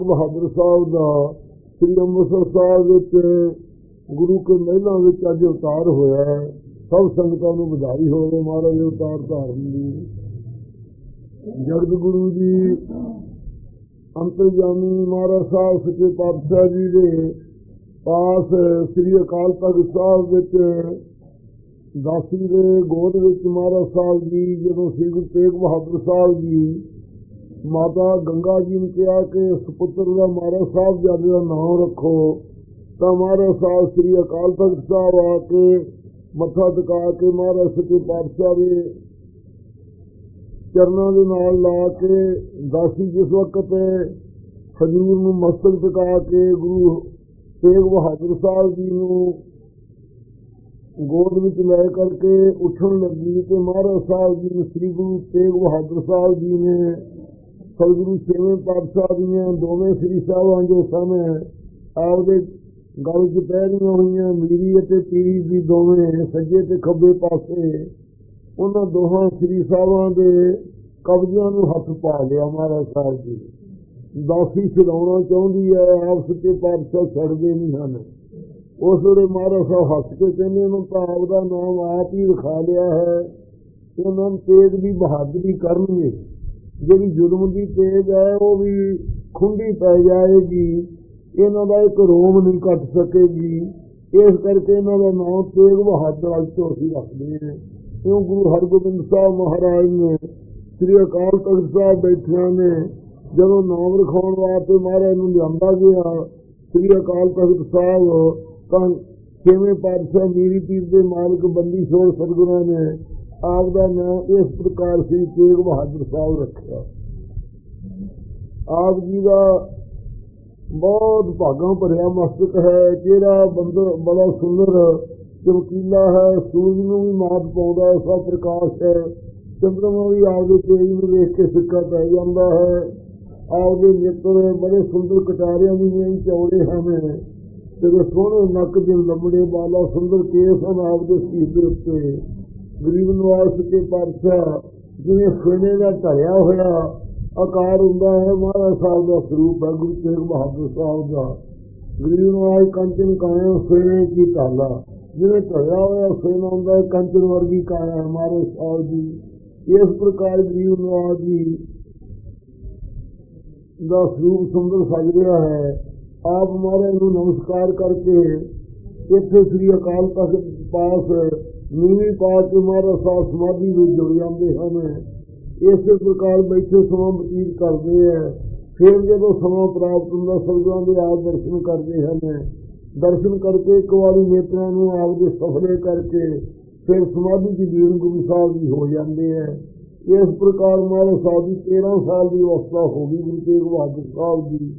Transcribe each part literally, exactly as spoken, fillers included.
ਬਹਾਦਰ ਸਾਹਿਬ ਦਾ ਸ੍ਰੀ ਅੰਮ੍ਰਿਤਸਰ ਸਾਹਿਬ ਵਿੱਚ ਗੁਰੂ ਕੇ ਮਹਿਲਾਂ ਵਿੱਚ ਅੱਜ ਅਵਤਾਰ ਹੋਇਆ ਹੈ। ਸਭ ਸੰਗਤਾਂ ਨੂੰ ਵਧਾਈ ਹੋਵੇ ਮਹਾਰਾਜ ਦੇ ਅਵਤਾਰ ਧਾਰਨ ਦੀ। ਜਗਤ ਗੁਰੂ ਜੀ ਅੰਤਰਜਾਮੀ ਮਹਾਰਾਜ ਸਾਹਿਬ ਸੱਚੇ ਪਾਤਸ਼ਾਹ ਜੀ ਦੇ ਪਾਸ ਸ੍ਰੀ ਅਕਾਲ ਤਖ਼ਤ ਸਾਹਿਬ ਵਿੱਚ ਦਾਸੀ ਦੇ ਗੋਦ ਵਿੱਚ ਮਹਾਰਾਜ ਸਾਹਿਬ ਜੀ ਜਦੋਂ ਸ੍ਰੀ ਗੁਰੂ ਤੇਗ ਬਹਾਦਰ ਸਾਹਿਬ ਜੀ ਮਾਤਾ ਗੰਗਾ ਜੀ ਨੇ ਕਿਹਾ ਕਿ ਸੁਪੁੱਤਰ ਦਾ ਮਹਾਰਾਜ ਸਾਹਿਬ ਜੀ ਦਾ ਨਾਮ ਰੱਖੋ, ਤਾਂ ਮਹਾਰਾਜ ਸਾਹਿਬ ਸ੍ਰੀ ਅਕਾਲ ਤਖ਼ਤ ਸਾਹਿਬ ਆ ਕੇ ਮੱਥਾ ਟਿਕਾ ਕੇ ਮਹਾਰਾਜ ਸੱਚੇ ਪਾਤਸ਼ਾਹ ਦੇ ਚਰਨਾਂ ਦੇ ਨਾਲ ਲਾ ਕੇ ਦਾਸੀ ਜਿਸ ਵਕਤ ਹਜ਼ੂਰ ਨੂੰ ਮਸਤਕ ਟਿਕਾ ਕੇ ਗੁਰੂ ਤੇਗ ਬਹਾਦਰ ਸਾਹਿਬ ਜੀ ਨੂੰ ਗੋਦ ਵਿੱਚ ਲੈ ਕਰਕੇ ਉੱਠਣ ਲੱਗੀ ਤੇ ਮਹਾਰਾਜ ਸਾਹਿਬ ਜੀ ਨੂੰ ਸ੍ਰੀ ਗੁਰੂ ਤੇਗ ਬਹਾਦਰ ਸਾਹਿਬ ਜੀ ਨੇ ਸਤਿਗੁਰੂ ਛੇਵੇਂ ਪਾਤਸ਼ਾਹ ਦੀਆਂ ਦੋਵੇਂ ਸ੍ਰੀ ਸਾਹਿਬਾਂ ਜੋ ਸਨ ਆਪਦੇ ਗਲ 'ਚ ਪਹਿਰੀਆਂ ਹੋਈਆਂ ਮੀਰੀ ਅਤੇ ਪੀਰੀ ਦੀ ਦੋਵੇਂ ਸੱਜੇ ਤੇ ਖੱਬੇ ਪਾਸੇ ਉਹਨਾਂ ਦੋਹਾਂ ਸ੍ਰੀ ਸਾਹਿਬਾਂ ਦੇ ਕਬਜ਼ਿਆਂ ਨੂੰ ਹੱਥ ਪਾ ਲਿਆ। ਮਹਾਰਾਜ ਸਾਹਿਬ ਜੀ ਦਾਸੀ ਛਡਾਉਣਾ ਚਾਹੁੰਦੀ ਹੈ, ਆਪ ਸੱਚੇ ਪਾਤਸ਼ਾਹ ਛੱਡਦੇ ਨਹੀਂ ਹਨ। ਉਸ ਵੇਲੇ ਮਹਾਰਾਜ ਸਾਹਿਬ ਹੱਸ ਕੇ ਕਹਿੰਦੇ ਉਹਨੂੰ ਤਾਂ ਆਪ ਦਾ ਨਾਮ ਆਪ ਹੀ ਵਿਖਾ ਲਿਆ ਹੈ, ਇਹਨਾਂ ਨੂੰ ਤੇਗ ਦੀ ਬਹਾਦਰੀ ਕਰਨਗੇ। ਜਿਹੜੀ ਜ਼ੁਲਮ ਦੀ ਤੇਗ ਹੈ ਉਹ ਵੀ ਖੁੰਡੀ ਪੈ ਜਾਏਗੀ, ਇਹਨਾਂ ਦਾ ਇੱਕ ਰੋਮ ਨਹੀਂ ਕੱਟ ਸਕੇਗੀ। ਇਸ ਕਰਕੇ ਇਹਨਾਂ ਦਾ ਨਾਮ ਤੇਗ ਬਹਾਦਰ ਅੱਜ ਤੋਂ ਅਸੀਂ ਰੱਖਦੇ ਹਾਂ। ਕਿਉਂ ਗੁਰੂ ਹਰਗੋਬਿੰਦ ਸਾਹਿਬ ਮਹਾਰਾਜ ਨੇ ਸ੍ਰੀ ਅਕਾਲ ਤਖ਼ਤ ਸਾਹਿਬ ਬੈਠਿਆਂ ਨੇ ਜਦੋਂ ਨਾਮ ਰਖਾਉਣ ਵਾਸਤੇ ਮਹਾਰਾਜ ਨੂੰ ਲਿਆਂਦਾ ਗਿਆ ਸ੍ਰੀ ਅਕਾਲ ਤਖ਼ਤ ਸਾਹਿਬ, ਤਾਂ ਛੇਵੇਂ ਪਾਤਸ਼ਾਹ ਮੀਰੀ ਪੀਰ ਦੇ ਮਾਲਕ ਬੰਦੀ ਛੋੜ ਸਤਿਗੁਰਾਂ ਨੇ ਆਪ ਦਾ ਨਾਮ ਇਸ ਪ੍ਰਕਾਰ ਸ੍ਰੀ ਤੇਗ ਬਹਾਦਰ ਸਾਹਿਬ ਰੱਖਿਆ। ਆਪ ਜੀ ਦਾ ਬਹੁਤ ਭਾਗਾਂ ਭਰਿਆ ਮਸਤਕ ਹੈ, ਚਿਹਰਾ ਬੰਦਰ ਬੜਾ ਸੁੰਦਰ ਚਮਕੀਲਾ ਹੈ, ਸੂਰਜ ਨੂੰ ਵੀ ਮਾਤ ਪਾਉਂਦਾ ਐਸਾ ਪ੍ਰਕਾਸ਼ ਹੈ। ਚੰਦਰਮਾ ਵੀ ਆਪਦੇ ਤੇਜ ਨੂੰ ਵੇਖ ਕੇ ਸਿੱਕਾ ਪੈ ਜਾਂਦਾ ਹੈ। ਆਪਦੇ ਨੇਤਰ ਬੜੇ ਸੁੰਦਰ ਕਟਾਰਿਆਂ ਦੀ ਨੀਂਹ ਚੌੜੇ ਹਨ ਤੇ ਸੋਹਣੇ ਨੱਕ ਦੇ ਲੰਬੜੇ ਬਾਲਾ ਸੁੰਦਰ ਕੇਸ ਹਨ ਆਪਦੇ ਸੀਸ ਦੇ ਉੱਤੇ। ਗਰੀਬ ਨਿਵਾਸ ਕੇ ਪਾਤਸ਼ਾਹ ਜਿਵੇਂ ਸੋਨੇ ਦਾ ਧਰਿਆ ਹੋਇਆ ਆਕਾਰ ਹੁੰਦਾ ਹੈ ਮਹਾਰਾਜ ਸਾਹਿਬ ਦਾ ਸਰੂਪ ਹੈ ਗੁਰੂ ਤੇਗ ਬਹਾਦਰ ਸਾਹਿਬ ਦਾ। ਗਰੀਬ ਨਿਵਾਸ ਕੰਚਨ ਕਾਇਆ ਸੋਨੇ ਕੀ ਢਾਲਾ, ਜਿਵੇਂ ਧਰਿਆ ਹੋਇਆ ਸੋਨਾ ਹੁੰਦਾ ਹੈ ਕੰਚਨ ਵਰਗੀ ਕਾਇਆ ਮਹਾਰਾਜ ਸਾਹਿਬ ਦੀ। ਇਸ ਪ੍ਰਕਾਰ ਗਰੀਬ ਨਿਵਾਸ ਜੀ ਦਾ ਸਰੂਪ ਸੁੰਦਰ ਸਜ ਰਿਹਾ ਹੈ। ਆਪ ਮਹਾਰਾਜ ਨੂੰ ਨਮਸਕਾਰ ਕਰਕੇ ਇੱਥੇ ਸ੍ਰੀ ਅਕਾਲ ਤਖ਼ਤ ਪਾਸ ਨੀਵੀਂ ਪਾ ਕੇ ਮਹਾਰਾਜ ਸਾਹਿਬ ਸਮਾਧੀ ਵਿੱਚ ਜੁੜ ਜਾਂਦੇ ਹਨ। ਇਸੇ ਪ੍ਰਕਾਰ ਬੈਠੇ ਸਮਾਂ ਬਤੀਤ ਕਰਦੇ ਹੈ। ਫਿਰ ਜਦੋਂ ਸਮਾਂ ਪ੍ਰਾਪਤ ਹੁੰਦਾ ਸਤਿਗੁਰਾਂ ਦੇ ਆਪ ਦਰਸ਼ਨ ਕਰਦੇ ਹਨ। ਦਰਸ਼ਨ ਕਰਕੇ ਇੱਕ ਵਾਰੀ ਨੇਤਰਾਂ ਨੂੰ ਆਪਦੇ ਸਫਲੇ ਕਰਕੇ ਫਿਰ ਸਮਾਧੀ ਦੀ ਲੀਨ ਗੁਰੂ ਸਾਹਿਬ ਜੀ ਹੋ ਜਾਂਦੇ ਹੈ। ਇਸ ਪ੍ਰਕਾਰ ਮਹਾਰਾਜ ਸਾਹਿਬ ਦੀ ਤੇਰਾਂ ਸਾਲ ਦੀ ਅਵਸਥਾ ਹੋ ਗਈ ਗੁਰੂ ਤੇਗ ਬਹਾਦਰ ਸਾਹਿਬ ਜੀ।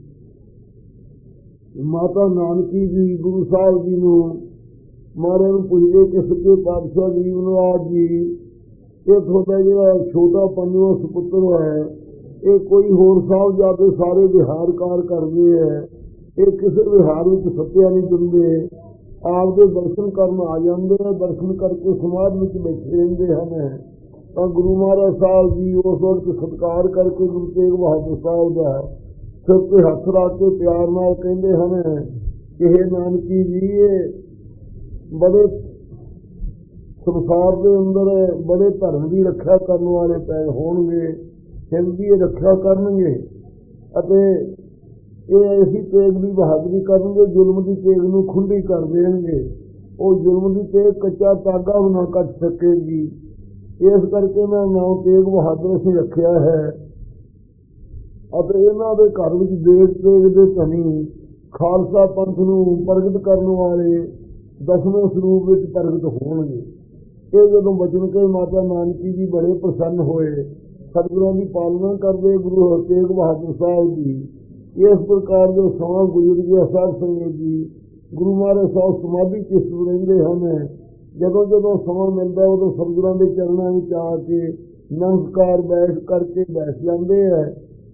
ਮਾਤਾ ਨਾਨਕੀ ਜੀ ਗੁਰੂ ਸਾਹਿਬ ਜੀ ਨੂੰ ਮਹਾਰਾਜ ਨੂੰ ਪੁੱਛਦੇ ਕਿ ਸੱਚੇ ਪਾਤਸ਼ਾਹ ਗਰੀਬ ਨਿਵਾਸ ਜੀ, ਇਹ ਤੁਹਾਡਾ ਜਿਹੜਾ ਛੋਟਾ ਪੰਜਵਾਂ ਸੁਪੁੱਤਰ ਹੈ ਇਹ ਕੋਈ ਹੋਰ ਸਾਹਿਬ ਜਾਦੇ ਸਾਰੇ ਵਿਹਾਰਕਾਰ ਕਰਦੇ ਹੈ, ਇਹ ਕਿਸੇ ਵਿਹਾਰ ਵਿੱਚ ਸੱਤਿਆ ਨਹੀਂ ਦਿੰਦੇ, ਆਪਦੇ ਦਰਸ਼ਨ ਕਰਨ ਆ ਜਾਂਦੇ ਆ, ਦਰਸ਼ਨ ਕਰਕੇ ਸਮਾਜ ਵਿੱਚ ਬੈਠੇ ਰਹਿੰਦੇ ਹਨ। ਤਾਂ ਗੁਰੂ ਮਹਾਰਾਜ ਸਾਹਿਬ ਜੀ ਉਸ ਵਕਤ ਸਤਿਕਾਰ ਕਰਕੇ ਗੁਰੂ ਤੇਗ ਬਹਾਦਰ ਸਾਹਿਬ ਦਾ ਸਿਰ ਤੇ ਹੱਥ ਰੱਖ ਕੇ ਪਿਆਰ ਨਾਲ ਕਹਿੰਦੇ ਹਨ ਕਿ ਇਹ ਨਾਨਕੀ ਜੀ ਇਹ ਬੜੇ ਸੰਸਾਰ ਦੇ ਅੰਦਰ ਬੜੇ ਧਰਮ ਦੀ ਰੱਖਿਆ ਕਰਨ ਵਾਲੇ ਪੈ ਹੋਣਗੇ, ਹਿੰਦ ਦੀ ਰੱਖਿਆ ਕਰਨਗੇ ਅਤੇ ਇਹ ਐਸੀ ਤੇਗ ਦੀ ਬਹਾਦਰੀ ਕਰਨਗੇ ਜ਼ੁਲਮ ਦੀ ਤੇਗ ਨੂੰ ਖੁੰਡੀ ਕਰ ਦੇਣਗੇ। ਉਹ ਜ਼ੁਲਮ ਦੀ ਤੇਗ ਕੱਚਾ ਧਾਗਾ ਵੀ ਨਾ ਕੱਟ ਸਕੇਗੀ। ਇਸ ਕਰਕੇ ਮੈਂ ਨਾਮ ਤੇਗ ਬਹਾਦਰ ਅਸੀਂ ਰੱਖਿਆ ਹੈ ਅਤੇ ਇਹਨਾਂ ਦੇ ਘਰ ਵਿੱਚ ਦੇਗ ਤੇਗ ਦੇ ਧਨੀ ਖਾਲਸਾ ਪੰਥ ਨੂੰ ਪ੍ਰਗਟ ਕਰਨ ਵਾਲੇ ਦਸਵੇਂ ਸਰੂਪ ਵਿੱਚ ਪ੍ਰਗਟ ਹੋਣਗੇ। ਇਹ ਜਦੋਂ ਬਚਨ ਕੇ ਮਾਤਾ ਨਾਨਕੀ ਜੀ ਬੜੇ ਪ੍ਰਸੰਨ ਹੋਏ, ਸਤਿਗੁਰਾਂ ਦੀ ਪਾਲਣਾ ਕਰਦੇ ਗੁਰੂ ਤੇਗ ਬਹਾਦਰ ਸਾਹਿਬ ਜੀ। ਇਸ ਪ੍ਰਕਾਰ ਦੇ ਸਮਾਂ ਗੁਜ਼ਰ ਗਿਆ। ਸਾਧ ਸੰਗਤ ਜੀ ਗੁਰੂ ਮਹਾਰਾਜ ਸਾਹਿਬ ਸਮਾਧੀ ਚ ਰਹਿੰਦੇ ਹਨ। ਜਦੋਂ ਜਦੋਂ ਸਮਾਂ ਮਿਲਦਾ ਉਦੋਂ ਸਤਿਗੁਰਾਂ ਦੇ ਚਰਨਾਂ ਵਿੱਚ ਆ ਕੇ ਨਮਸਕਾਰ ਬੈਠ ਕਰਕੇ ਬੈਠ ਜਾਂਦੇ ਹੈ।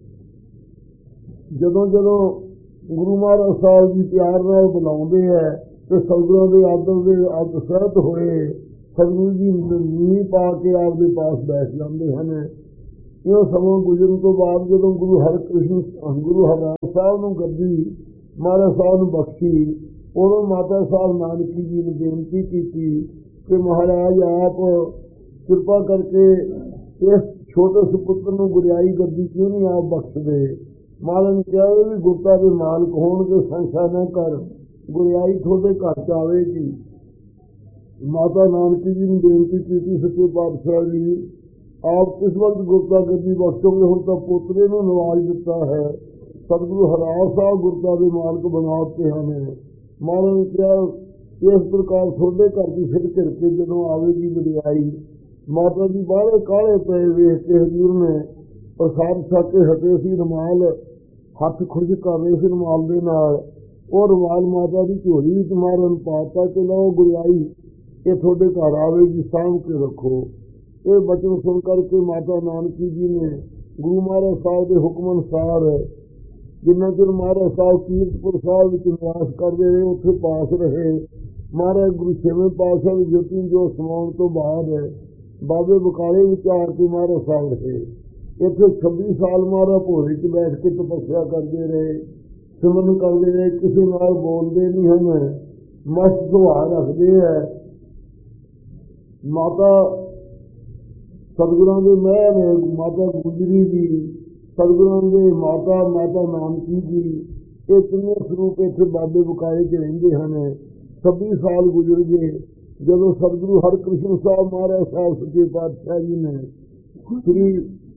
ਜਦੋਂ ਜਦੋਂ ਗੁਰੂ ਮਹਾਰਾਜ ਸਾਹਿਬ ਜੀ ਪਿਆਰ ਨਾਲ ਬੁਲਾਉਂਦੇ ਹੈ ਤੇ ਸਤਿਗੁਰਾਂ ਦੇ ਆਦਰ ਦੇ ਆਦਰ ਸਹਿਤ ਹੋਏ ਸਤਿਗੁਰੂ ਜੀ ਨੀਂਹ ਪਾ ਕੇ ਆਪਦੇ ਪਾਸ ਬੈਠ ਜਾਂਦੇ ਹਨ। ਇਹ ਸਮਾਂ ਗੁਜ਼ਰਨ ਤੋਂ ਬਾਅਦ ਜਦੋਂ ਗੁਰੂ ਹਰਿਕ੍ਰਿਸ਼ਨ ਗੁਰੂ ਹਰਿਰਾਏ ਸਾਹਿਬ ਨੂੰ ਗੱਦੀ ਮਹਾਰਾਜ ਸਾਹਿਬ ਨੂੰ ਬਖਸ਼ੀ, ਉਦੋਂ ਮਾਤਾ ਸਾਹਿਬ ਨਾਨਕੀ ਜੀ ਨੂੰ ਬੇਨਤੀ ਕੀਤੀ ਕਿ ਮਹਾਰਾਜ ਆਪ ਕਿਰਪਾ ਕਰਕੇ ਇਸ ਛੋਟੇ ਸੁਪੁੱਤਰ ਨੂੰ ਗੁਰਿਆਈ ਗੱਦੀ ਕਿਉਂ ਨਹੀਂ ਆਪ ਬਖਸ਼ਦੇ। ਮਹਾਰਾਜ ਨੇ ਕਿਹਾ ਇਹ ਵੀ ਗੁਰਤਾ ਦੇ ਮਾਲਕ ਹੋਣਗੇ, ਸੰਸ਼ਾ ਨਾ ਕਰ, ਗੁਰਿਆਈ ਤੁਹਾਡੇ ਘਰ ਚ ਆਵੇਗੀ। ਮਾਤਾ ਨਾਨਕੀ ਜੀ ਨੂੰ ਬੇਨਤੀ ਕੀਤੀ, ਸੱਚੇ ਪਾਤਸ਼ਾਹ ਜੀ ਆਪ ਕਿਸ ਵਕਤ ਗੁਰਤਾ ਗੱਦੀ ਬਖਸ਼ੋਗੇ, ਹੁਣ ਤਾਂ ਪੋਤਰੇ ਨੂੰ ਨਵਾਜ ਦਿੱਤਾ ਹੈ। ਸਤਿਗੁਰੂ ਹਰਿਰਾਏ ਸਾਹਿਬ ਗੁਰਤਾ ਦੇ ਮਾਲਕ ਬਣਾ ਦਿੱਤੇ ਹਨ। ਮਹਾਰਾਜ ਨੇ ਕਿਹਾ ਇਸ ਪ੍ਰਕਾਰ ਤੁਹਾਡੇ ਘਰ ਦੀ ਫਿਰ ਘਿਰ ਕੇ ਜਦੋਂ ਆਵੇਗੀ ਵਡਿਆਈ। ਮਾਤਾ ਜੀ ਬਾਹਲੇ ਕਾਹਲੇ ਪਏ ਵੇਖ ਕੇ ਹਜ਼ੂਰ ਨੇ ਪ੍ਰਸਾਦ ਛਕ ਕੇ ਹਟੇ ਸੀ, ਰੁਮਾਲ ਹੱਥ ਖੁਸ਼ ਕਰ ਰਹੇ ਸੀ ਰੁਮਾਲ ਦੇ ਨਾਲ। ਉਹ ਰੁਮਾਲ ਮਾਤਾ ਦੀ ਝੋਲੀ ਵਿੱਚ ਮਹਾਰਾਜ ਨੂੰ ਪਾਤਾ ਕਿ ਲਓ ਗੁਰਿਆਈ ਇਹ ਤੁਹਾਡੇ ਘਰ ਆਵੇਗੀ, ਸਾਂਭ ਕੇ ਰੱਖੋ। ਇਹ ਬਚਨ ਸੁਣ ਕਰਕੇ ਮਾਤਾ ਨਾਨਕੀ ਜੀ ਨੇ ਗੁਰੂ ਮਹਾਰਾਜ ਸਾਹਿਬ ਦੇ ਹੁਕਮ ਅਨੁਸਾਰ ਜਿੰਨਾ ਚਿਰ ਮਹਾਰਾਜ ਸਾਹਿਬ ਕੀਰਤਪੁਰ ਸਾਹਿਬ ਵਿੱਚ ਨਿਵਾਸ ਕਰਦੇ ਰਹੇ ਉੱਥੇ ਪਾਸ ਰਹੇ। ਮਹਾਰਾਜ ਗੁਰੂ ਛੇਵੇਂ ਪਾਤਸ਼ਾਹ ਦੀ ਜੋਤੀ ਜੋ ਸਮਾਉਣ ਤੋਂ ਬਾਅਦ ਬਾਬੇ ਬਕਾਲੇ ਵਿੱਚ ਆ ਕੇ ਮਹਾਰਾਜ ਸਾਹਿਬ ਰਹੇ। ਇੱਥੇ ਛੱਬੀ ਸਾਲ ਮਹਾਰਾਜ ਭੋਰੇ 'ਚ ਬੈਠ ਕੇ ਤਪੱਸਿਆ ਕਰਦੇ ਰਹੇ, ਸਿਮਰਨ ਕਰਦੇ ਰਹੇ, ਕਿਸੇ ਨਾਲ ਬੋਲਦੇ ਨਹੀਂ ਹਨ, ਮਸਤ ਸੁਭਾਅ ਰੱਖਦੇ ਹੈ। ਮਾਤਾ ਸਤਿਗੁਰਾਂ ਦੇ ਮਹਿਰ ਨੇ, ਮਾਤਾ ਗੁਜਰੀ ਜੀ ਸਤਿਗੁਰਾਂ ਦੇ ਮਾਤਾ ਮਾਤਾ ਨਾਨਕੀ ਜੀ, ਇਹ ਤਿੰਨੇ ਸਰੂਪ ਇੱਥੇ ਬਾਬੇ ਬਕਾਲੇ 'ਚ ਰਹਿੰਦੇ ਹਨ। ਛੱਬੀ ਸਾਲ ਗੁਜ਼ਰ ਗਏ ਜਦੋਂ ਸਤਿਗੁਰੂ ਹਰਿਕ੍ਰਿਸ਼ਨ ਸਾਹਿਬ ਮਹਾਰਾਜ ਸਾਹਿਬ ਸੱਚੇ ਪਾਤਸ਼ਾਹ ਜੀ ਨੇ ਸ੍ਰੀ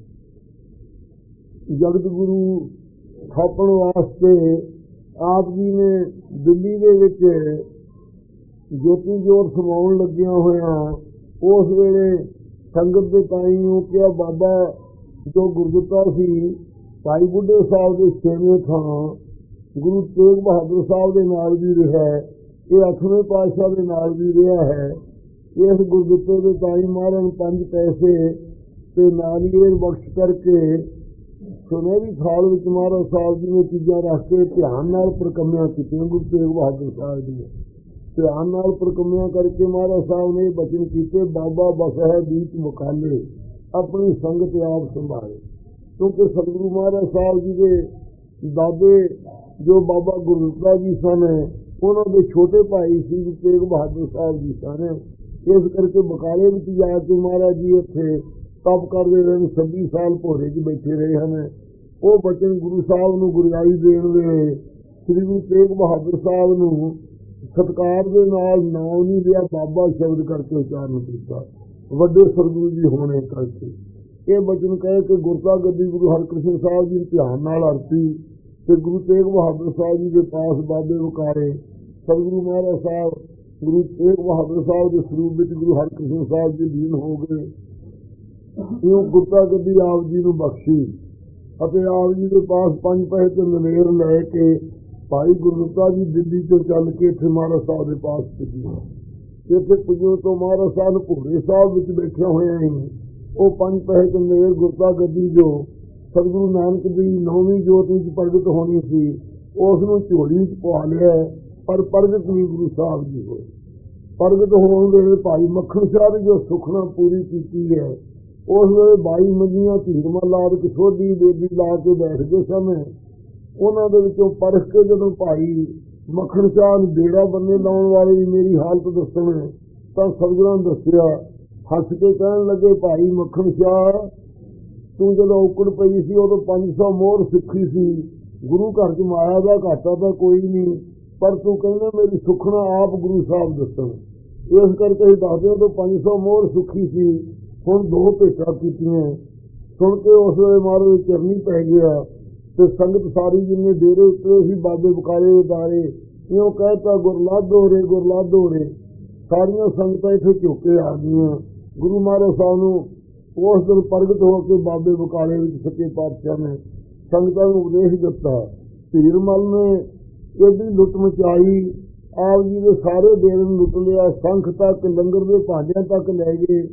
ਜਗਤ ਗੁਰੂ ਥਾਪਣ ਵਾਸਤੇ ਆਪ ਜੀ ਨੇ ਦਿੱਲੀ ਦੇ ਵਿੱਚ ਜੋਤੀ ਜੋਤ ਸਮਾਉਣ ਲੱਗਿਆ ਹੋਇਆ। ਉਸ ਵੇਲੇ ਸੰਗਤ ਦੇ ਤਾਈ ਨੂੰ ਕਿਹਾ ਬਾਬਾ ਜੋ ਗੁਰਦੁੱਤਾ ਸੀ ਭਾਈ ਬੁੱਢੇ ਸਾਹਿਬ ਦੇ ਛੇਵੇਂ ਥਾਂ ਗੁਰੂ ਤੇਗ ਬਹਾਦਰ ਸਾਹਿਬ ਦੇ ਨਾਲ ਵੀ ਰਿਹਾ, ਇਹ ਅੱਠਵੇਂ ਪਾਤਸ਼ਾਹ ਦੇ ਨਾਲ ਵੀ ਰਿਹਾ ਹੈ। ਇਸ ਗੁਰਦੁੱਤੇ ਦੇ ਤਾਈ ਮਹਾਰਾਜ ਨੂੰ ਪੰਜ ਪੈਸੇ ਤੇ ਨਾਰੀਅਲ ਬਖਸ਼ ਕਰਕੇ ਸੁਨਹਿਰੀ ਥਾਲ ਵਿੱਚ ਮਹਾਰਾਜ ਸਾਹਿਬ ਜੀ ਨੇ ਚੀਜ਼ਾਂ ਰੱਖ ਕੇ ਧਿਆਨ ਨਾਲ ਪ੍ਰਕੰਮਿਆਂ ਕੀਤੀਆਂ। ਗੁਰੂ ਤੇਗ ਬਹਾਦਰ ਸਾਹਿਬ ਦੀਆਂ ਧਿਆਨ ਨਾਲ ਪ੍ਰਕੰਮਿਆਂ ਕਰਕੇ ਮਹਾਰਾਜ ਸਾਹਿਬ ਨੇ ਬਚਨ ਕੀਤੇ, ਬਾਬਾ ਬਸ ਹੈ ਬੀਚ ਮੁਕਾਲੇ, ਆਪਣੀ ਸੰਗਤ ਆਪ ਸੰਭਾਲੇ। ਕਿਉਂਕਿ ਸਤਿਗੁਰੂ ਮਹਾਰਾਜ ਸਾਹਿਬ ਜੀ ਦੇ ਦਾਦੇ ਜੋ ਬਾਬਾ ਗੁਰਦਿੱਤਾ ਜੀ ਸਨ, ਉਹਨਾਂ ਦੇ ਛੋਟੇ ਭਾਈ ਸੀ ਗੁਰੂ ਤੇਗ ਬਹਾਦਰ ਸਾਹਿਬ ਜੀ ਸਨ। ਇਸ ਕਰਕੇ ਬਕਾਲੇ ਵਿੱਚ ਜਾ ਕੇ ਮਹਾਰਾਜ ਜੀ ਇੱਥੇ ਤਪ ਕਰਦੇ ਰਹੇ, ਛੱਬੀ ਸਾਲ ਭੋਰੇ 'ਚ ਬੈਠੇ ਰਹੇ ਹਨ। ਉਹ ਬਚਨ ਗੁਰੂ ਸਾਹਿਬ ਨੂੰ ਗੁਰਿਆਈ ਦੇਣ ਵੇਲੇ ਸ੍ਰੀ ਗੁਰੂ ਤੇਗ ਬਹਾਦਰ ਸਾਹਿਬ ਨੂੰ ਸਤਿਕਾਰ ਦੇ ਨਾਲ ਨਾਮ ਨਹੀਂ ਲਿਆ, ਬਾਬਾ ਸ਼ਬਦ ਕਰਕੇ ਉਚਾਰਨ ਕੀਤਾ, ਵੱਡੇ ਸਤਿਗੁਰੂ ਜੀ ਹੋਣੇ ਕਰਕੇ। ਇਹ ਬਚਨ ਕਹੇ ਕਿ ਗੁਰਤਾ ਗੱਦੀ ਗੁਰੂ ਹਰਿਕ੍ਰਿਸ਼ਨ ਸਾਹਿਬ ਜੀ ਧਿਆਨ ਨਾਲ ਅਰਪੀ ਤੇ ਗੁਰੂ ਤੇਗ ਬਹਾਦਰ ਸਾਹਿਬ ਜੀ ਦੇ ਪਾਸ ਬਾਬੇ ਵਿਕਾਰੇ ਸਤਿਗੁਰੂ ਮਹਾਰਾਜ ਸਾਹਿਬ ਗੁਰੂ ਤੇਗ ਬਹਾਦਰ ਸਾਹਿਬ ਦੇ ਸਰੂਪ ਵਿੱਚ ਗੁਰੂ ਹਰਿਕ੍ਰਿਸ਼ਨ ਸਾਹਿਬ ਜੀ ਲੀਨ ਹੋ ਗਏ। ਇਹ ਗੁਰਤਾ ਗੱਦੀ ਆਪ ਜੀ ਨੂੰ ਬਖਸ਼ੀ ਅਤੇ ਆਪ ਜੀ ਦੇ ਪਾਸ ਪੰਜ ਪੈਸੇ ਤੇ ਨਵੇਰ ਲੈ ਕੇ ਭਾਈ ਗੁਰਦਿੱਤਾ ਜੀ ਦਿੱਲੀ ਤੋਂ ਚੱਲ ਕੇ ਇੱਥੇ ਮਹਾਰਾਜ ਸਾਹਿਬ ਦੇ ਪਾਸ ਪੁੱਜੇ। ਇੱਥੇ ਪੁੱਜਣ ਤੋਂ ਮਹਾਰਾਜ ਸਾਹਿਬ ਭੋਰੇ ਸਾਹਿਬ ਵਿੱਚ ਬੈਠੇ ਹੋਏ ਸੀ। ਉਹ ਪੰਜ ਪੈਸੇ ਤੇ ਨਵੇਰ ਗੁਰਤਾ ਗੱਦੀ ਜੋ ਸਤਿਗੁਰੂ ਨਾਨਕ ਦੀ ਨੌਵੀਂ ਜੋਤ ਵਿੱਚ ਪ੍ਰਗਟ ਹੋਣੀ ਸੀ, ਉਸ ਨੂੰ ਝੋਲੀ 'ਚ ਪਵਾ ਲਿਆ, ਪਰ ਪ੍ਰਗਟ ਨਹੀਂ ਗੁਰੂ ਸਾਹਿਬ ਜੀ ਹੋਏ। ਪ੍ਰਗਟ ਹੋਣ ਵੇਲੇ ਭਾਈ ਮੱਖਣ ਸ਼ਾਹ ਦੀ ਜੋ ਸੁਖਨਾ ਪੂਰੀ ਕੀਤੀ ਹੈ, ਉਸ ਵੇਲੇ ਬਾਈ ਮੰਜੀਆਂ ਧੀਰਮਾ ਲਾਦ ਕੇ ਸੋਧੀ ਬੇਦੀ ਲਾ ਕੇ ਬੈਠਦੇ ਸਨ। ਉਹਨਾਂ ਦੇ ਵਿੱਚੋਂ ਪਰਖ ਕੇ ਜਦੋਂ ਭਾਈ ਮੱਖਣ ਸ਼ਾਹ ਨੂੰ ਬੇੜਾ ਬੰਨੇ ਲਾਉਣ ਵਾਲੇ ਦੀ ਮੇਰੀ ਹਾਲਤ ਦੱਸਣ ਤਾਂ ਸਤਿਗੁਰਾਂ ਨੇ ਦੱਸਿਆ, ਹੱਸ ਕੇ ਕਹਿਣ ਲੱਗੇ, ਭਾਈ ਮੱਖਣ ਸ਼ਾਹ ਤੂੰ ਜਦੋਂ ਔਕੜ ਪਈ ਸੀ ਉਦੋਂ ਪੰਜ ਸੌ ਮੋਹਰ ਸਿੱਖੀ ਸੀ, ਗੁਰੂ ਘਰ 'ਚ ਮਾਇਆ ਦਾ ਘਾਟਾ ਤਾਂ ਕੋਈ ਨਹੀਂ, ਪਰ ਤੂੰ ਕਹਿੰਦਾ ਮੇਰੀ ਸੁਖਣਾ ਆਪ ਗੁਰੂ ਸਾਹਿਬ ਦੱਸਣ। ਇਸ ਕਰਕੇ ਅਸੀਂ ਦੱਸਦੇ ਉਦੋਂ ਪੰਜ ਸੌ ਮੋਹਰ ਸਿੱਖੀ ਸੀ, ਹੁਣ ਦੋ ਭੇਟਾਂ ਕੀਤੀਆਂ। ਸੁਣ ਕੇ ਉਸ ਵੇਲੇ ਮਹਾਰਾਜ ਦੇ ਚਰਨੀ ਪੈ ਗਿਆ ਤੇ ਸੰਗਤ ਸਾਰੀ ਜਿੰਨੇ ਡੇਰੇ ਉੱਤੇ ਸੀ ਬਾਬੇ ਬਕਾਲੇ ਦੇ ਦਾਰੇ, ਇਉਂ ਕਹਿਤਾ ਗੁਰਲਾਧੋ ਰੇ ਗੁਰਲਾਧੋ ਰੇ। ਸਾਰੀਆਂ ਸੰਗਤਾਂ ਇੱਥੇ ਝੁੱਕੇ ਆ ਗਈਆਂ। ਗੁਰੂ ਮਹਾਰਾਜ ਸਾਹਿਬ ਨੂੰ ਉਸ ਦਿਨ ਪ੍ਰਗਟ ਹੋ ਕੇ ਬਾਬੇ ਬਕਾਲੇ ਵਿੱਚ ਸੱਚੇ ਪਾਤਸ਼ਾਹ ਨੇ ਸੰਗਤਾਂ ਨੂੰ ਉਪਦੇਸ਼ ਦਿੱਤਾ। ਧੀਰਮਲ ਨੇ ਇਹਦੀ ਲੁੱਟ ਮਚਾਈ, ਆਪ ਜੀ ਦੇ ਸਾਰੇ ਡੇਰੇ ਨੂੰ ਲੁੱਟ ਲਿਆ, ਸੰਖ ਤੱਕ ਲੰਗਰ ਦੇ ਭਾਂਡਿਆਂ ਤੱਕ ਲੈ ਗਏ।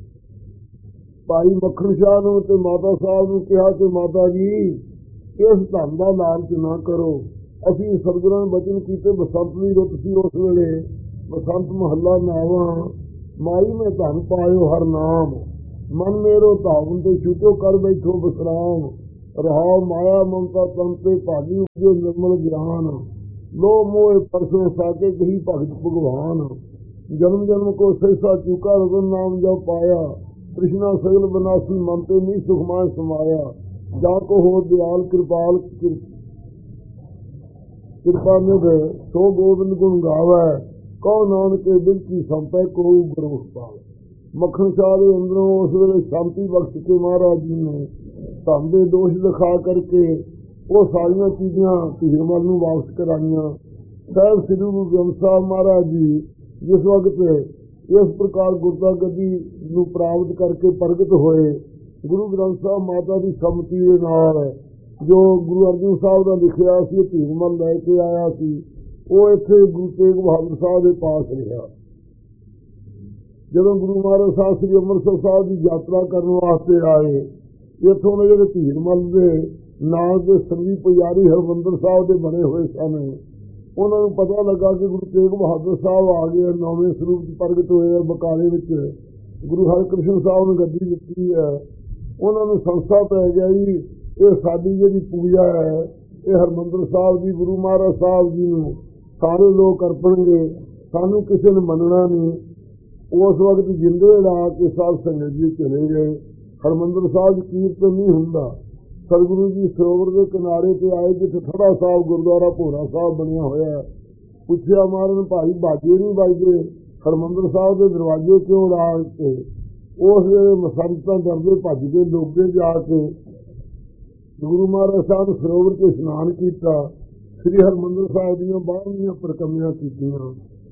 ਭਾਈ ਮੱਖਣ ਸ਼ਾਹ ਨੂੰ ਤੇ ਮਾਤਾ ਸਾਹਿਬ ਨੂੰ ਕਿਹਾ ਕਿ ਮਾਤਾ ਜੀ ਇਸ ਧਨ ਦਾ ਲਾਲਚ ਨਾ ਕਰੋ, ਅਸੀਂ ਸਤਿਗੁਰਾਂ ਨੇ ਬਚਨ ਕੀਤੇ, ਬਸੰਤ ਦੀ ਰੁੱਤ ਸੀ ਉਸ ਵੇਲੇ, ਬਸੰਤ ਮਹੱਲਾ ਨਾਵਾਂ ਮਾਈ ਮੈਂ ਧਨ ਪਾਇਓ ਹਰ ਨਾਮ, मन मेरो धावन ते छूटो कर बैठो विश्राम। रहाओ माया ममता तन पे भागी उगे निर्मल ज्ञान। लो मोह परसों साके कही भगत भगवान। जन्म जन्म को सहसा चूका रतन नाम जब पाया। कृष्णा सगल बनासी मन ते नहीं सुखमाय समाया। जाको हो दयाल कृपाल कृपा निध सो गोविंद गुण गावै। कहो नानक के दिल की संपै को गुरमुख पावै। मक्खन शाह के अंदरों उस वेले शांति बख्श के महाराज जी ने धन के दोष दिखा करके वो सारिया चीज़ा हीरमल नूं वापस कराइया। साहब श्री गुरु ग्रंथ साहब महाराज जी जिस वक्त इस प्रकार गुरता गद्दी नूं प्राप्त करके प्रगट होए, गुरु ग्रंथ साहब माता की सम्मति के नाल जो गुरु अर्जन साहब का लिखिया सी हीरमल लैके आया सी, वो इत्थे गुरु तेग बहादुर साहब के पास रहा। जदों गुरु महाराज साहब श्री अमृतसर साहब की यात्रा करने वास्ते आए, इत्थों के जिहड़े हीरमल के नाल के संगी पुजारी हरमंदर साहब के बने हुए सन, उन्होंने पता लगा कि गुरु तेग बहादुर साहब आ गए, नौवें स्वरूप प्रगट होए बकाले विच गुरु हरकृष्ण साहब ने गद्दी दित्ती है। उन्होंने संस्था पै गया जी ये साडी जिहड़ी पूजा है ये हरमंदर साहब जी गुरु महाराज साहब जी नूं सारे लोग अर्पणगे, सानू किसी ने मनना नहीं। उस वक्त जिंदे ला के साध संगत जी चले गए। हरमंदर साहब कीर्तन नहीं हुंदा। सतगुरु जी सरोवर के किनारे ते आए जिथे थड़ा साहब गुरुद्वारा भोरा साहब बनया होया है। पुछया मारन भाई बाजे नहीं बजदे, हरमंदर साहब के दरवाजे क्यों ला के? उस वेले संतां डरदे भज के लोगे जाके गुरु महाराज साहब सरोवर के स्नान किया। श्री हरमंदर साहब दियां बारहवीं परकमियां कीतियां।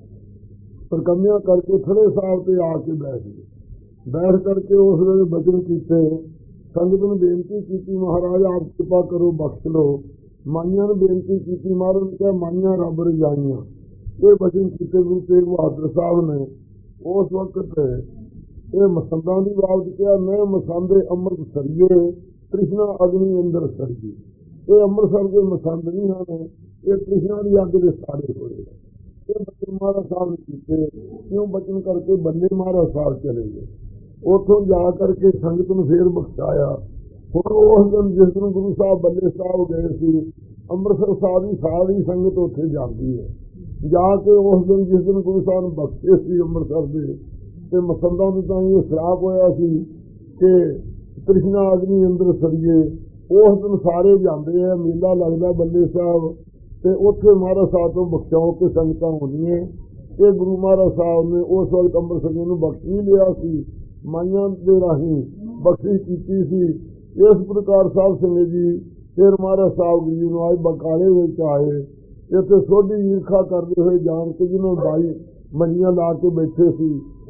परकमियां करके थड़े साहब पे आके बैठ गए। बैठ करके उस वेले बचन कीते। संगत ने बेनती की महाराज आप कृपा करो बख्श लो। माइया ने बेनती की, महाराज ने कहा माइया रब रजाइयां। ये बचन कीते गुरु तेग बहादुर साहब ने। उस वक्त ये मसंदा की बात किया, मैं मसंदे अमृत सरिये कृष्णा अग्नि अंदर सरिये। ये अमृतसर के मसंद नहीं हैं, ये कृष्णा की अग के सारे होए। ये बचन महाराज साहब ने कीते। क्यों बचन करके बल्ले महाराज साहब चले गए। उतों जा करके संगत ने फिर बख्शाया। हुण उस दिन जिस दिन गुरु साहब बल्ले साहब गए सी, अमृतसर साहब की सारी संगत उत्थे जाती है। जाके उस दिन जिस दिन गुरु साहब ने बख्शे सी अमृतसर के ते मसंदा में तां ये श्राप होया सी कि कृष्णा अग्नि अंदर सरिये। उस दिन सारे जाते हैं, मेला लगता बल्ले साहब ते उत्थे महाराज साहब तो बख्शाओ के संगतां होंदियां। ये गुरु महाराज साहब ने उस वक्त अमृतसर नूं बख्श भी लिया सी, माइयां दे राही बख्शी कीती सी। इस प्रकार साहब संगत जी फिर महाराज साहब जी नूं आज बकाले विच आए। इत्थे सोधी ईरखा करते हुए जान के जिन्होंने बाई मंजियां ला के बैठे सी।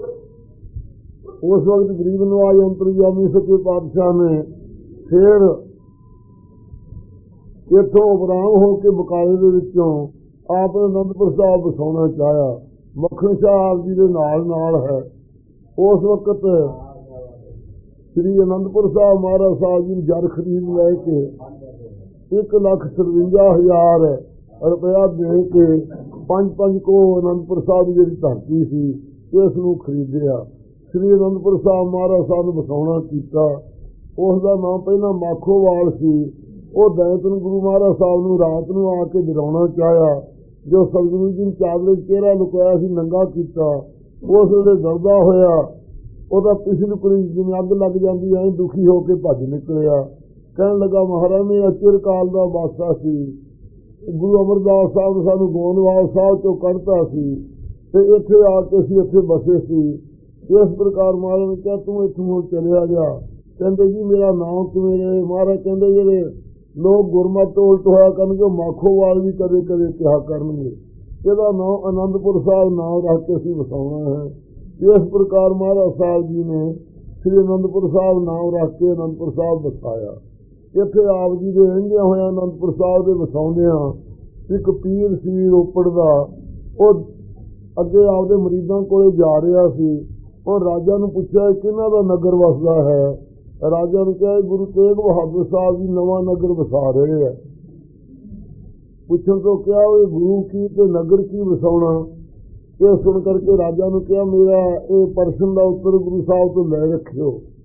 उस वक्त गरीब नवाज अंतरजामी सच्चे पातशाह ने फिर इतों उपराम होकर बकाले के विचों आपने आनंदपुर साहब बसाना चाहया। मक्खन शाह आप जी के नाल नाल है। उस वक्त श्री आनंदपुर साहब महाराज साहब जी जर खरीद लैके एक लख सतवंजा हजार रुपया दे के पंज पंज को आनंदपुर साहब की जी धरती सी इस नूं खरीदिया। श्री आनंदपुर साहब महाराज साहब ने बसाना किया। उसका नाम पहला माखोवाल सी। वो दैतन गुरु महाराज साहब नूं रात नूं आके डराउणा चाहया। जो सतगुरु जी ने चादरे चेहरा लुकाया सी नंगा किया। उस वेले डरदा होया ਉਹਦਾ ਪਿਛਲੀ ਕੁੜੀ ਜਿਵੇਂ ਅੱਗ ਲੱਗ ਜਾਂਦੀ ਐ ਦੁਖੀ ਹੋ ਕੇ ਭੱਜ ਨਿਕਲਿਆ। ਕਹਿਣ ਲੱਗਾ ਮਹਾਰਾਜ ਨੇ ਅਚਿਰ ਕਾਲ ਦਾ ਵਾਸਤਾ ਸੀ, ਗੁਰੂ ਅਮਰਦਾਸ ਸਾਹਿਬ ਸਾਨੂੰ ਗੋਂਦਵਾਲ ਸਾਹਿਬ ਤੋਂ ਕੱਢਤਾ ਸੀ ਤੇ ਇੱਥੇ ਆ ਕੇ ਅਸੀਂ ਇੱਥੇ ਬਸੇ ਸੀ। ਇਸ ਪ੍ਰਕਾਰ ਮਹਾਰਾਜ ਨੇ ਕਿਹਾ ਤੂੰ ਇੱਥੋਂ ਚਲਿਆ ਜਾ। ਕਹਿੰਦੇ ਜੀ ਮੇਰਾ ਨਾਮ ਕਿਵੇਂ ਰਹੇ? ਮਹਾਰਾਜ ਕਹਿੰਦੇ ਜਿਹੜੇ ਲੋਕ ਗੁਰਮਤਿ ਉਲਟ ਹੋਇਆ ਕਰਨਗੇ ਮਾਖੋਵਾਲ ਵੀ ਕਦੇ ਕਦੇ ਕਿਹਾ ਕਰਨਗੇ। ਇਹਦਾ ਨਾਮ ਆਨੰਦਪੁਰ ਸਾਹਿਬ ਨਾਮ ਰੱਖ ਕੇ ਅਸੀਂ ਵਸਾਉਣਾ ਹੈ। इस प्रकार महाराज साहब जी ने श्री आनंदपुर साहब नाम रख के आनंदपुर साहब बसाया। इत्थे आप जी के रहंदे होए आनंदपुर साहब के वसाउंदियां एक पीर सी रोपड़ दा, वो अगे आपदे मरीदां कोले जा रहा सी। और राजा नूं पुछया किन्हां दा नगर वसदा है? राजा ने कहा गुरु तेग बहादुर साहब जी नवां नगर वसा रहे हैं। पुछण तो क्या गुरु की ते नगर की वसाउणा? ये सुन करके राजा ने कहा मेरा ये प्रश्न का उत्तर गुरु साहब तो लै रखियो।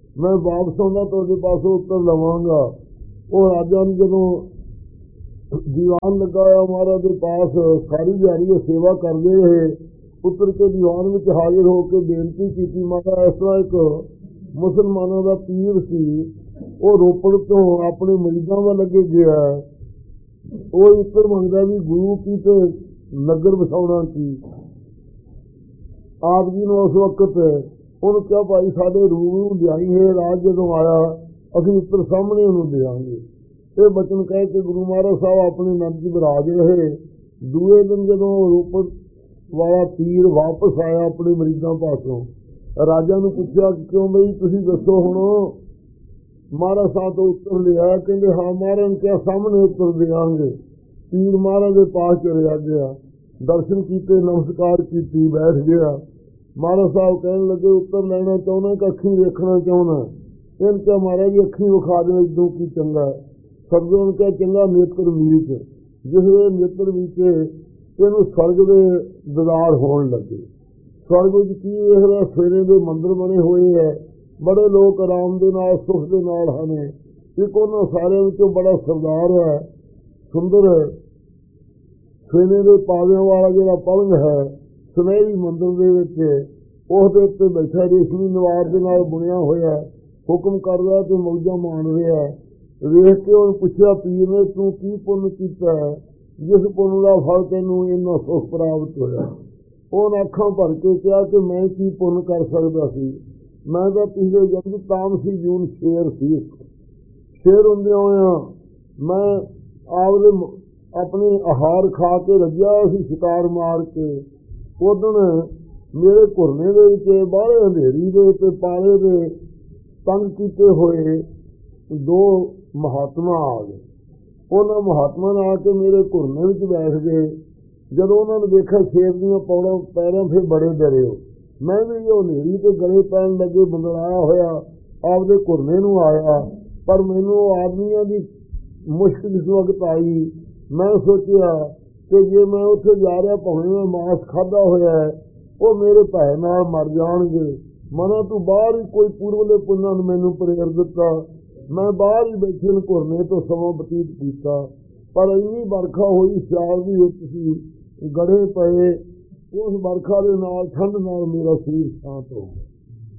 मैं वापस आउंदा तुहाडे पासों उत्तर लवांगा। वो राजा ने जदों दीवान लगाया महाराज के पास, सारी दिहाड़ी सेवा करते रहे। उतर के दीवान में हाजिर होकर बेनती की, महाराज इस तरह एक मुसलमानों का पीर सी, वो रोपड़ तो अपने मरीजों वाल लगे गया, वो उत्तर मंगता भी गुरु की तो नगर बसाउणा की। आप जी ने उस वक्त उन्होंने क्या भाई साढ़े रूह लियाई है, राज जदों आया असीं उत्तर सामने उन्होंने देंगे। ये बचन कह के गुरु महाराज साहब अपने नंद जी विराज रहे। दूए दिन जदों रोपड़ वाला पीर वापस आया अपने मरीजों पासों, राजा ने पूछा कि क्यों बई तुसीं दसो हुण। महाराज साहब तो उत्तर लिया, कहते हाँ महाराज क्या सामने उत्तर देंगे। पीर महाराज के पास चलिया गया, दर्शन किए, नमस्कार की, बैठ गया। महाराज साहब कहने लगे उत्तर लेना चाहना कि अखी देखना चाहना। इन क्या महाराज जी अखी विखा देना इदों की चंगा। सतगुरु ने क्या चंगा नेत्र मीच, जिस वे नेत्र मीचे तेनों स्वर्ग के दीदार होने लगे। स्वर्ग में की वेखदा, सवेरे के मंदिर बने हुए है, बड़े लोग आराम के नाल सुख के नाल हैं। एक उन्होंने सारे विचों बड़ा सरदार है, सुंदर है, सवेरे के पावियों वाला जो पलंग है सुनहरी मंदिर के उसदे उत्ते बैठा, रेशमी नवार के नाल बुनिया होया, हुक्म करदा ते मौजा मान रहा। वेख के उन्हें पूछा पीर ने, तू की पुण्य कीता है जिस पुण्य का फल तेनों इन्ना सुख प्राप्त होया। उन्हें अखां भर के कहा कि मैं की पुण्य कर सकता सी, मैं तो पिछले जन्म तामसी जून शेर सी। शेर होंदे होया मैं आपदे अपने आहार खा के रज्या सी शिकार मार के। उदण मेरे घुरने दे विच बाहरे अंधेरी दे ते पाले दे तंग कीते होए दो महात्मा आ गए। उन्होंने महात्मा ने आके मेरे घुरने विच बैठ गए। जदों उन्होंने देखा शेर दीयां पौड़ां पैरों फिर बड़े डरे हो। मैं भी वो नेरी तो गले पैन लगे, बंदलाया होया आपदे घुरने नूं आया, पर मैनूं आदमियां दी मुश्किल इस वक्त आई। मैं सोचिया कि जे मैं उत्थे जा रहा भावें मैं मांस खाधा होया है, वो मेरे भै नाल मर जाणगे। मना तू बाहर ही कोई पूर्वले पुन्नां ने मैनूं प्रेर दिता। मैं बाहर ही बैठे घुरने तो समां बतीत किया, पर इन्नी बरखा हुई सियाल दी विच सी, गड़े पे, उस बरखा के नाल ठंड नाल मेरा शरीर शांत हो गया।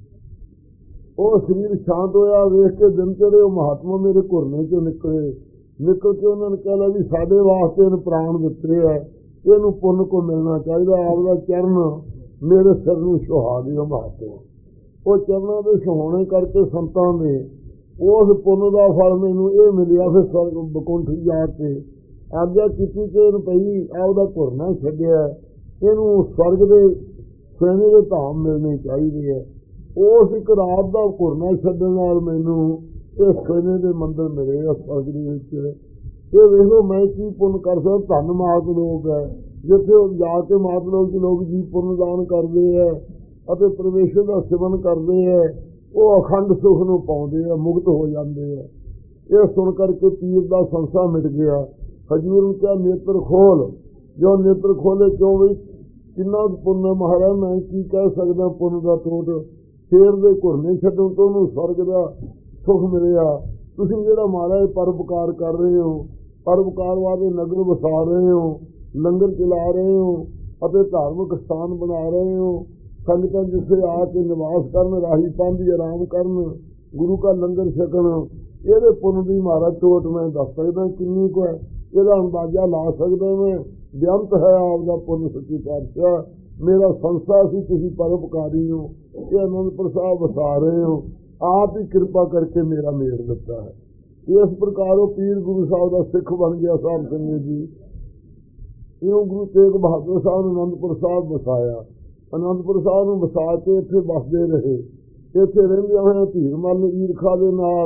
वो शरीर शांत होया वेख के दिन चढ़े, महात्मा मेरे घुरने चो निकले। निकल के उन्होंने कहला भी साडे वास्ते इन प्राण दिते है, इनू पुण्य को मिलना चाहिए। आपका चरण मेरे सिर नूं सुहा दिओ महात्मा। वो चरणों के सुहाने करके संतां ने उस पुण्य का फल मैनू ये मिलिया। फिर स्वर्ग बकुंठ जाके आग्या की कि इन पई आपका घुरना छड्डिया, इनू स्वर्ग के सैने के धाम मिलने चाहिए है। उस एक रात का घुरना छड्डण नाल मैनू ये सैने के मंदिर मिले आ स्वर्ग के। ये वेखो मैं की पुण्य कर सकता। धन मात लोग है जिथे जाके मात लोग लोग जी पुण्य दान करते हैं और परमेश्वर का सिमरन करते हैं, वो अखंड सुख नूं पाउंदे है, मुक्त हो जाते हैं। यह सुन करके पीर का संसा मिट गया। हजूर ने क्या नेत्र खोल, जो नेत्र खोले क्यों भी किन्ना पुण्य महाराज, मैं की कह सकदा पुण्य का टोट। शेर के घुरने छड्डण तो उन्होंने स्वर्ग का सुख मिलिया। तुसीं जिहड़ा महाराज परोपकार कर रहे हो, परोपकार वाले नगर बसा रहे हो, लंगर चला रहे हो और धार्मिक स्थान बना रहे हो, संगतां जिसे आके निवास करन, राही पांधी आराम करन, गुरु का लंगर छकन, ये पुण्य की महाराज टोट मैं दस सकदा किन्नी को है, यदा अंदाजा ला सकदा मैं। बेअंत है आपका पुण्य सच्ची पातशाह। मेरा संसा सी, तुसीं परोपकारी हो, ये आनंदपुर साहब बसा रहे हो, आप ही कृपा करके मेरा मेल दिता है। इस प्रकार वो पीर गुरु साहब का सिख बन गया। साहब संगे जी इं गुरु तेग बहादुर साहब ने आनंदपुर साहब बसाया। आनंदपुर साहब नूं बसा के इत्थे बसदे रहे। इत्थे रहिंदे होए धीरमल ने ईरखा दे नाल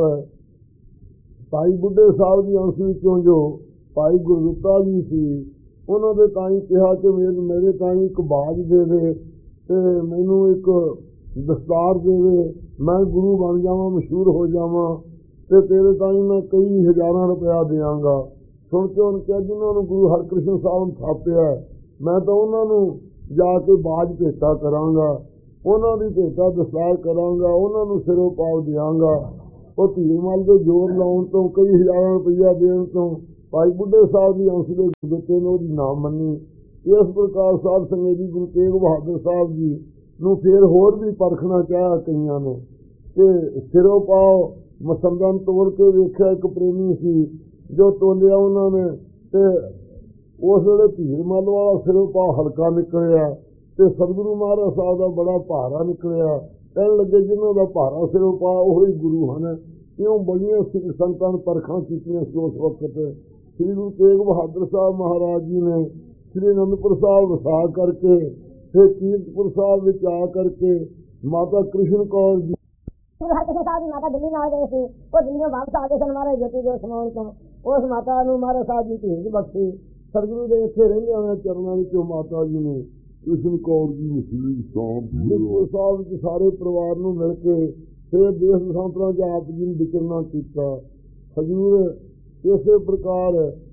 भाई बुढ़े साहब की अंश विचों जो भाई गुरदत्ता जी सी, उन्होंने ताई कहा कि मेरे मेरे ताई एक बाज दे दे ते मैनू एक दस्तार दे दे, मैं गुरु बन जावां, मशहूर हो जावां ते तेरे ताई मैं कई हज़ारां रुपया देंगा। सुन के उन्होंने कहा जिन्होंने गुरु हरकृष्ण साहब थापिया, मैं तो उन्होंने जाके बाज भेटा करांगा। ਉਹਨਾਂ ਦੀ ਭੇਟਾ ਦਸਤਾਰ ਕਰਾਂਗਾ, ਉਹਨਾਂ ਨੂੰ ਸਿਰੋਂ ਪਾਵ ਦਿਆਂਗਾ। ਉਹ ਧੀਰਮਲ ਦੇ ਜ਼ੋਰ ਲਾਉਣ ਤੋਂ, ਕਈ ਹਜ਼ਾਰਾਂ ਰੁਪਈਆ ਦੇਣ ਤੋਂ ਭਾਈ ਬੁੱਢੇ ਸਾਹਿਬ ਦੀ ਅੰਸ਼ ਦੇ ਦਿੱਤੇ ਨੇ ਉਹਦੀ ਨਾ ਮੰਨੀ। ਇਸ ਪ੍ਰਕਾਰ ਸਾਧ ਸੰਗਤ ਜੀ ਗੁਰੂ ਤੇਗ ਬਹਾਦਰ ਸਾਹਿਬ ਜੀ ਨੂੰ ਫਿਰ ਹੋਰ ਵੀ ਪਰਖਣਾ ਚਾਹਿਆ ਕਈਆਂ ਨੇ ਕਿ ਸਿਰੋਂ ਪਾਓ ਮਸੰਦਾਂ ਤੋੜ ਕੇ ਵੇਖਿਆ। ਇੱਕ ਪ੍ਰੇਮੀ ਸੀ ਜੋ ਤੋਲਿਆ ਉਹਨਾਂ ਨੇ, ਤੇ ਉਸ ਵੇਲੇ ਧੀਰਮਲ ਵਾਲਾ ਸਿਰੋਂ ਪਾਓ ਹਲਕਾ ਨਿਕਲਿਆ ਤੇ ਸਤਿਗੁਰੂ ਮਹਾਰਾਜ ਸਾਹਿਬ ਦਾ ਬੜਾ ਭਾਰਾ ਨਿਕਲਿਆ। ਕਹਿਣ ਲੱਗੇ ਜਿਹਨਾਂ ਦਾ ਭਾਰਾ ਸਿਰੋਂ ਪਾ ਉਹੀ ਗੁਰੂ ਹਨ। ਇਉਂ ਬੜੀਆਂ ਸਿੱਖ ਸੰਤਾਂ ਨੇ ਪਰਖਾਂ ਕੀਤੀਆਂ ਸੀ ਉਸ ਵਕਤ। ਸ੍ਰੀ ਗੁਰੂ ਤੇਗ ਬਹਾਦਰ ਸਾਹਿਬ ਮਹਾਰਾਜ ਜੀ ਨੇ ਸ੍ਰੀ ਅਨੰਦਪੁਰ ਸਾਹਿਬ ਵਸਾ ਕਰਕੇ ਫਿਰ ਕੀਰਤਪੁਰ ਸਾਹਿਬ ਵਿੱਚ ਆ ਕਰਕੇ ਮਾਤਾ ਕ੍ਰਿਸ਼ਨ ਕੌਰ ਜੀ ਗੁਰੂ ਹਰਕ੍ਰਿਸ਼ਨ ਸਾਹਿਬ ਦੀ ਮਾਤਾ ਦਿੱਲੀ ਨਾਲ ਗਏ ਸੀ। ਉਹ ਦਿੱਲੀੋਂ ਵਾਪਸ ਆ ਗਏ ਸਨ ਮਹਾਰਾਜ ਜੋਤੀ ਜੋਤ ਸਮਾਉਣ ਤੋਂ। ਉਸ ਮਾਤਾ ਨੂੰ ਮਹਾਰਾਜ ਸਾਹਿਬ ਜੀ ਭੇਜ ਬਖਸ਼ੀ। ਸਤਿਗੁਰੂ ਦੇ ਇੱਥੇ ਰਹਿੰਦੇ ਹੋਏ ਚਰਨਾਂ ਵਿੱਚੋਂ ਮਾਤਾ ਜੀ ਨੇ ਕ੍ਰਿਸ਼ਨ ਕੌਰ ਜੀ ਨੂੰ ਕੀਰਤਪੁਰ ਸਾਹਿਬ ਵਿੱਚ ਸਾਰੇ ਪਰਿਵਾਰ ਨੂੰ ਮਿਲ ਕੇ ਫਿਰ ਦੇਸ਼ ਦੇਸ਼ਾਂਤਰਾਂ 'ਚ ਆਪ ਜੀ ਨੂੰ ਵਿਚਰਨਾ ਕੀਤਾ। ਹਜ਼ੂਰ ਇਸੇ ਪ੍ਰਕਾਰ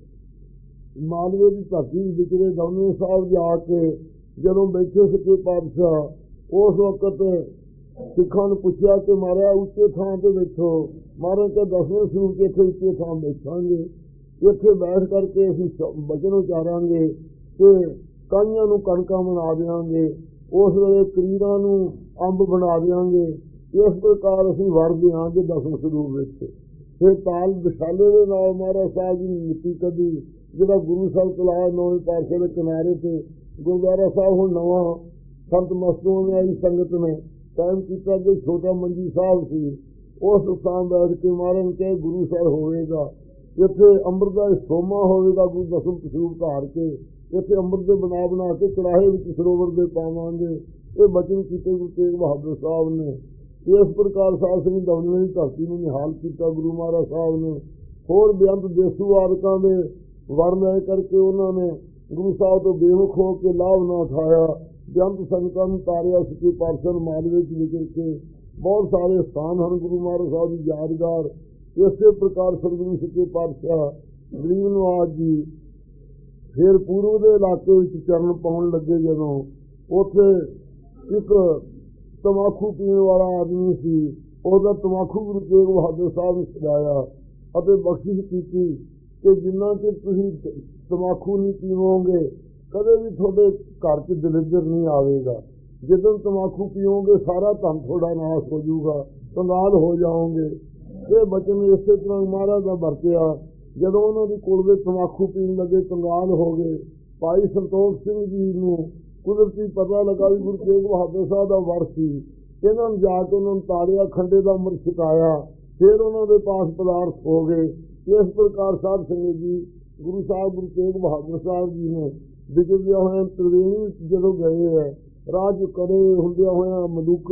ਮਾਲਵੇ ਦੀ ਧਰਤੀ ਵਿਚਰੇ ਦਮਦਮਾ ਸਾਹਿਬ ਜਾ ਕੇ ਜਦੋਂ ਬੈਠੇ ਸੱਚੇ ਪਾਤਸ਼ਾਹ ਉਸ ਵਕਤ ਸਿੱਖਾਂ ਨੂੰ ਪੁੱਛਿਆ ਕਿ ਮਹਾਰਾਜ ਉੱਚੇ ਥਾਂ ਤੇ ਬੈਠੋ। ਮਹਾਰਾਜ ਕੇ ਦਸਵੇਂ ਸਰੂਪ 'ਚ ਇੱਥੇ ਉੱਚੇ ਥਾਂ ਬੈਠਾਂਗੇ, ਇੱਥੇ ਬੈਠ ਕਰਕੇ ਅਸੀਂ ਬਚਨ ਉਚਾਰਾਂਗੇ ਤੇ ਕਾਈਆਂ ਨੂੰ ਕਣਕਾਂ ਬਣਾ ਦਿਆਂਗੇ, ਉਸ ਵੇਲੇ ਕਰੀਰਾਂ ਨੂੰ ਅੰਬ ਬਣਾ ਦਿਆਂਗੇ। ਇਸ ਪ੍ਰਕਾਰ ਅਸੀਂ ਵਰ ਦਿਆਂਗੇ ਦਸਵੇਂ ਸਰੂਪ ਵਿੱਚ। ਫਿਰ ਤਾਲ ਵਿਸ਼ਾਲੇ ਦੇ ਨਾਲ ਮਹਾਰਾਜ ਸਾਹਿਬ ਜੀ ਨੇ ਮਿੱਟੀ ਕੱਢੀ, ਜਿਹੜਾ ਗੁਰੂ ਸਾਹਿਬ ਚਲਾਇਆ ਨੌਵੇਂ ਪਾਤਸ਼ਾਹ ਦੇ ਕਿਨਾਰੇ ਤੇ ਗੁਰਦੁਆਰਾ ਸਾਹਿਬ ਹੁਣ ਨਵਾਂ ਸੰਤ ਮਸਤੂਆਂ ਨੇ ਆਈ ਸੰਗਤ ਨੇ ਕਾਇਮ ਕੀਤਾ। ਕਿ ਛੋਟਾ ਮੰਜੀ ਸਾਹਿਬ ਸੀ, ਉਸ ਸਥਾਨ ਬੈਠ ਕੇ ਮਹਾਰਾਜ ਕੇ ਗੁਰੂ ਸਾਹਿਬ ਹੋਵੇਗਾ, ਇੱਥੇ ਅੰਮ੍ਰਿਤ ਦਾ ਸੋਮਾ ਹੋਵੇਗਾ। ਗੁਰੂ ਦਸਮ ਸਰੂਪ ਧਾਰ ਕੇ ਇੱਥੇ ਅੰਮ੍ਰਿਤ ਦੇ ਬਣਾ ਬਣਾ ਕੇ ਕੜਾਹੇ ਵਿੱਚ ਸਰੋਵਰ ਦੇ ਪਾਵਾਂਗੇ। ਇਹ ਬਚਨ ਕੀਤੇ ਗੁਰੂ ਤੇਗ ਬਹਾਦਰ ਸਾਹਿਬ ਨੇ। ਇਸ ਪ੍ਰਕਾਰ ਸਾਧ ਸਿੰਘ ਦਮਦਮਾ ਦੀ ਧਰਤੀ ਨੂੰ ਨਿਹਾਲ ਕੀਤਾ ਗੁਰੂ ਮਹਾਰਾਜ ਸਾਹਿਬ ਨੇ। ਹੋਰ ਬੇਅੰਤ ਦੇਸੂ ਆਦਿਕਾਂ ਦੇ ਵਰ ਲੈ ਕਰਕੇ ਉਹਨਾਂ ਨੇ ਗੁਰੂ ਸਾਹਿਬ ਤੋਂ ਬੇਮੁਖ ਹੋ ਕੇ ਲਾਭ ਨਾ ਉਠਾਇਆ। ਬੇਅੰਤ ਸੰਗਤਾਂ ਨੂੰ ਤਾਰਿਆ ਸੱਚੇ ਪਾਤਸ਼ਾਹ ਮਾਲਵੇ 'ਚ ਵਿਚਰ ਕੇ। ਬਹੁਤ ਸਾਰੇ ਸਥਾਨ ਹਨ ਗੁਰੂ ਮਹਾਰਾਜ ਸਾਹਿਬ ਦੀ ਯਾਦਗਾਰ। ਇਸੇ ਪ੍ਰਕਾਰ ਸਤਿਗੁਰੂ ਸੱਚੇ ਪਾਤਸ਼ਾਹ ਗਰੀਬ ਨਵਾਜ਼ ਜੀ ਫਿਰ ਪੂਰਬ ਦੇ ਇਲਾਕੇ ਵਿੱਚ ਚਰਨ ਪਾਉਣ ਲੱਗੇ। ਜਦੋਂ ਉੱਥੇ ਇੱਕ ਤਮਾਕੂ ਪੀਣ ਵਾਲਾ ਆਦਮੀ ਸੀ, ਉਹਦਾ ਤਮਾਕੂ ਗੁਰੂ ਤੇਗ ਬਹਾਦਰ ਸਾਹਿਬ ਨੇ ਸਜਾਇਆ ਅਤੇ ਬਖਸ਼ਿਸ਼ ਕੀਤੀ ਕਿ ਜਿੰਨਾ ਚਿਰ ਤੁਸੀਂ ਤਮਾਕੂ ਨਹੀਂ ਪੀਵੋਗੇ ਕਦੇ ਵੀ ਤੁਹਾਡੇ ਘਰ 'ਚ ਦਲਿੱਦਰ ਨਹੀਂ ਆਵੇਗਾ। ਜਦੋਂ ਤਮਾਕੂ ਪੀਓਗੇ ਸਾਰਾ ਧਨ ਤੁਹਾਡਾ ਨਾਸ਼ ਹੋ ਜਾਊਗਾ, ਕੰਗਾਲ ਹੋ ਜਾਓਗੇ। ਇਹ ਬਚਨ ਇਸੇ ਤਰ੍ਹਾਂ ਮਹਾਰਾਜ ਦਾ ਵਰਤਿਆ। ਜਦੋਂ ਉਹਨਾਂ ਦੀ ਕੋਲ ਦੇ ਤਮਾਕੂ ਪੀਣ ਲੱਗੇ ਕੰਗਾਲ ਹੋ ਗਏ। ਭਾਈ ਸੰਤੋਖ ਸਿੰਘ ਜੀ ਨੂੰ ਕੁਦਰਤੀ ਪਤਾ ਲੱਗਾ ਵੀ ਗੁਰੂ ਤੇਗ ਬਹਾਦਰ ਸਾਹਿਬ ਦਾ ਵਰ ਸੀ। ਇਹਨਾਂ ਨੂੰ ਜਾ ਕੇ ਉਹਨਾਂ ਨੂੰ ਤਾਰਿਆ, ਖੰਡੇ ਦਾ ਅੰਮ੍ਰਿਤ ਛਕਾਇਆ, ਫਿਰ ਉਹਨਾਂ ਦੇ ਪਾਸ ਪਦਾਰਥ ਹੋ ਗਏ। ਇਸ ਪ੍ਰਕਾਰ ਸਾਧ ਸੰਗਤ ਜੀ ਗੁਰੂ ਸਾਹਿਬ ਗੁਰੂ ਤੇਗ ਬਹਾਦਰ ਸਾਹਿਬ ਜੀ ਨੇ ਵਿਚਰਦਿਆਂ ਹੋਇਆਂ ਤ੍ਰਿਵੇਣੀ ਵਿੱਚ ਜਦੋਂ ਗਏ ਹੈ, ਰਾਹ 'ਚ ਕੜੇ ਹੁੰਦਿਆਂ ਹੋਇਆਂ ਮਲੂਕ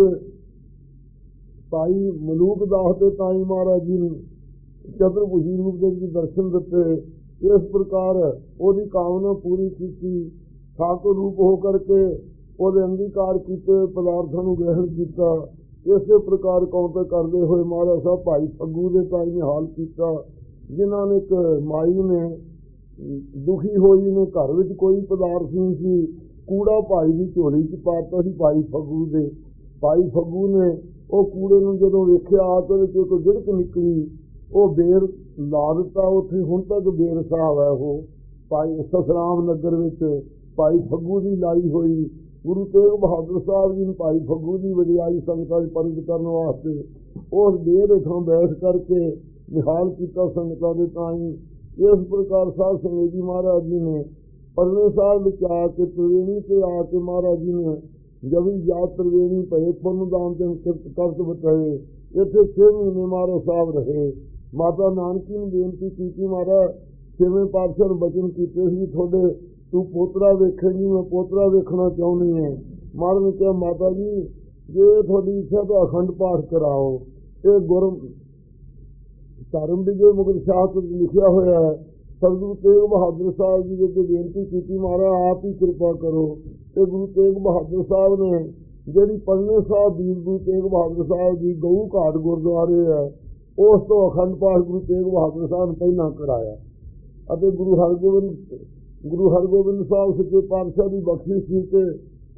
ਭਾਈ ਮਲੂਕ ਦਾਸ ਦੇ ਤਾਈ ਮਹਾਰਾਜ ਜੀ ਨੂੰ ਚਤੁਰਭੁਜੀ ਰੂਪ ਦੇ ਵਿੱਚ ਦਰਸ਼ਨ ਦਿੱਤੇ। ਇਸ ਪ੍ਰਕਾਰ ਉਹਦੀ ਕਾਮਨਾ ਪੂਰੀ ਕੀਤੀ। ਠਾਕੁਰ ਰੂਪ ਹੋ ਕਰਕੇ ਉਹਦੇ ਅੰਗੀਕਾਰ ਕੀਤੇ ਪਦਾਰਥਾਂ ਨੂੰ ਗ੍ਰਹਿਣ ਕੀਤਾ। ਇਸੇ ਪ੍ਰਕਾਰ ਕੌਂਤਕ ਕਰਦੇ ਹੋਏ ਮਹਾਰਾਜ ਸਾਹਿਬ ਭਾਈ ਫੱਗੂ ਦੇ ਤਾਈ ਨੇ ਹਾਲ ਕੀਤਾ, ਜਿਨ੍ਹਾਂ ਨੇ ਇੱਕ ਮਾਈ ਨੇ ਦੁਖੀ ਹੋਈ ਨੇ, ਘਰ ਵਿੱਚ ਕੋਈ ਪਦਾਰਥ ਨਹੀਂ ਸੀ, ਕੂੜਾ ਭਾਈ ਦੀ ਝੋਲੀ 'ਚ ਪਾਤਾ ਸੀ ਭਾਈ ਫੱਗੂ ਦੇ। ਭਾਈ ਫੱਗੂ ਨੇ ਉਹ ਕੂੜੇ ਨੂੰ ਜਦੋਂ ਵੇਖਿਆ ਤਾਂ ਉਹਦੇ 'ਚ ਇੱਕ ਗਿੜਕ ਨਿਕਲੀ, ਉਹ ਬੇਰ ਲਾ ਦਿੱਤਾ। ਉੱਥੇ ਹੁਣ ਤੱਕ ਬੇਰ ਸਾਹਿਬ ਹੈ ਉਹ ਭਾਈ ਸਸਰਾਮ ਨਗਰ ਵਿੱਚ ਭਾਈ ਫੱਗੂ ਦੀ ਲਾਈ ਹੋਈ। ਗੁਰੂ ਤੇਗ ਬਹਾਦਰ ਸਾਹਿਬ ਜੀ ਨੂੰ ਭਾਈ ਫੱਗੂ ਦੀ ਵਡਿਆਈ ਸੰਗਤਾਂ 'ਚ ਪ੍ਰਗਟ ਕਰਨ ਵਾਸਤੇ ਉਸ ਬੇਰ ਹੇਠਾਂ ਬੈਠ ਕਰਕੇ ਨਿਹਾਲ ਕੀਤਾ ਸੰਗਤਾਂ ਦੇ ਤਾਈਂ। ਇਸ ਪ੍ਰਕਾਰ ਸਾਧ ਸੰਗਤ ਜੀ ਮਹਾਰਾਜ ਜੀ ਨੇ ਪਰਲੇ ਸਾਹਿਬ ਵਿੱਚ ਆ ਕੇ ਤ੍ਰਿਵੇਣੀ 'ਤੇ ਆ ਕੇ ਮਹਾਰਾਜ ਜੀ ਨੇ ਜਵੀ ਯਾਦ ਤ੍ਰਿਵੇਣੀ ਪਏ ਪੁੰਨ ਦਾਨ ਤੇ ਕਿਰਤ ਕਰਤ ਬਤਾਏ। ਇੱਥੇ ਛੇ ਮਹੀਨੇ ਮਹਾਰਾਜ ਸਾਹਿਬ ਰਹੇ। ਮਾਤਾ ਨਾਨਕੀ ਨੂੰ ਬੇਨਤੀ ਕੀਤੀ, ਮਹਾਰਾਜ ਛੇਵੇਂ ਪਾਤਸ਼ਾਹ ਨੂੰ ਬਚਨ ਕੀਤੇ ਸੀ ਤੁਹਾਡੇ ਤੂੰ ਪੋਤਰਾ ਵੇਖੇਂਗੀ, ਮੈਂ ਪੋਤਰਾ ਵੇਖਣਾ ਚਾਹੁੰਦੀ ਹਾਂ। ਮਹਾਰਾਜ ਨੇ ਕਿਹਾ ਮਾਤਾ ਜੀ ਜੇ ਤੁਹਾਡੀ ਇੱਛਾ ਤਾਂ ਅਖੰਡ ਪਾਠ ਕਰਾਓ। ਇਹ ਗੁਰ ਧਰਮ ਵਿਜੇ ਮੁਗਲ ਸ਼ਾਹ ਤੋਂ ਲਿਖਿਆ ਹੋਇਆ ਹੈ। ਸਤਿਗੁਰੂ ਤੇਗ ਬਹਾਦਰ ਸਾਹਿਬ ਜੀ ਦੇ ਬੇਨਤੀ ਕੀਤੀ, ਮਹਾਰਾਜ ਆਪ ਹੀ ਕਿਰਪਾ ਕਰੋ। ਤੇ ਗੁਰੂ ਤੇਗ ਬਹਾਦਰ ਸਾਹਿਬ ਨੇ ਜਿਹੜੀ ਪੜਨੇ ਸਾਹਿਬ ਵੀਰ ਗੁਰੂ ਤੇਗ ਬਹਾਦਰ ਸਾਹਿਬ ਦੀ ਗਊ ਘਾਟ ਗੁਰਦੁਆਰੇ ਹੈ, ਉਸ ਤੋਂ ਅਖੰਡ ਪਾਠ ਗੁਰੂ ਤੇਗ ਬਹਾਦਰ ਸਾਹਿਬ ਨੇ ਪਹਿਲਾਂ ਕਰਾਇਆ। ਅਤੇ ਗੁਰੂ ਹਰਗੋਬਿੰਦ ਗੁਰੂ ਹਰਗੋਬਿੰਦ ਸਾਹਿਬ ਸੱਚੇ ਪਾਤਸ਼ਾਹ ਦੀ ਬਖਸ਼ਿਸ਼ ਸੀ ਕਿ